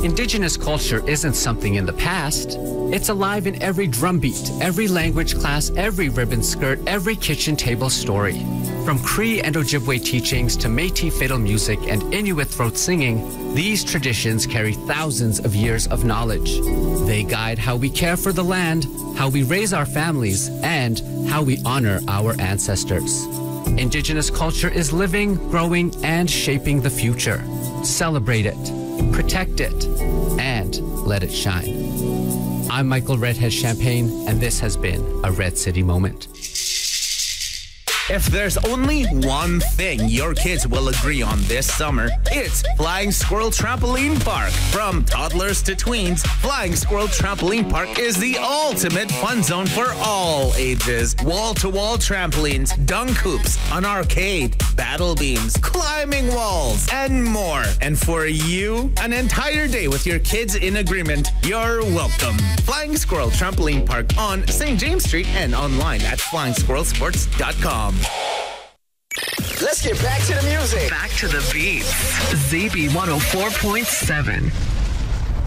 Indigenous culture isn't something in the past. It's alive in every drumbeat, every language class, every ribbon skirt, every kitchen table story. From Cree and Ojibwe teachings to Métis fiddle music and Inuit throat singing, these traditions carry thousands of years of knowledge. They guide how we care for the land, how we raise our families, and how we honor our ancestors. Indigenous culture is living, growing, and shaping the future. Celebrate it, protect it, and let it shine. I'm Michael Redhead Champagne, and this has been a Red City Moment. If there's only one thing your kids will agree on this summer, it's Flying Squirrel Trampoline Park. From toddlers to tweens, Flying Squirrel Trampoline Park is the ultimate fun zone for all ages. Wall-to-wall trampolines, dunk hoops, an arcade, battle beams, climbing walls, and more. And for you, an entire day with your kids in agreement, you're welcome. Flying Squirrel Trampoline Park on St. James Street and online at flying-squirrelsports.com. Let's get back to the music. Back to the beats. ZB 104.7.